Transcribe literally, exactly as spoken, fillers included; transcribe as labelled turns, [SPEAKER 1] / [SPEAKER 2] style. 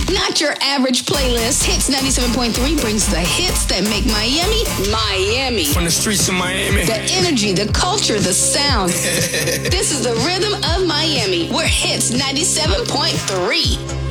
[SPEAKER 1] Not your average playlist. Hits ninety-seven point three brings the hits that make Miami, Miami.
[SPEAKER 2] From the streets of Miami.
[SPEAKER 1] The energy, the culture, the sound. This is the rhythm of Miami. We're Hits ninety-seven point three.